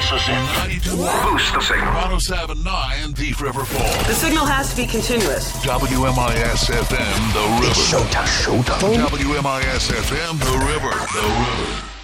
Boost the signal. 107.9 Thief River Falls. The signal has to be continuous. WMIS FM, The River. Showtime. WMIS FM, The River.